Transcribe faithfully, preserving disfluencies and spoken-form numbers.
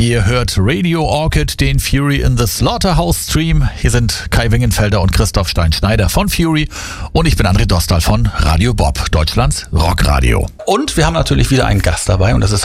Ihr hört Radio Orchid, den Fury in the Slaughterhouse Stream. Hier sind Kai Wingenfelder und Christoph Stein-Schneider von Fury und ich bin André Dostal von Radio Bob, Deutschlands Rockradio. Und wir haben natürlich wieder einen Gast dabei und das ist